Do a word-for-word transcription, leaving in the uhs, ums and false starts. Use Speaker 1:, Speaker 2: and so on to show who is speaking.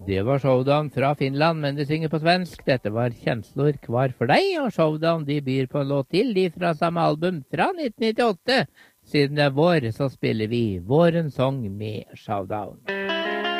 Speaker 1: Det var Showdown fra Finland, men de synger på svensk. Dette var Kjenslor kvar for deg, og Showdown de byr på en låt til, de fra samme album fra nitten nittiåtte. Siden det er vår, så spiller vi vårens sang med Showdown.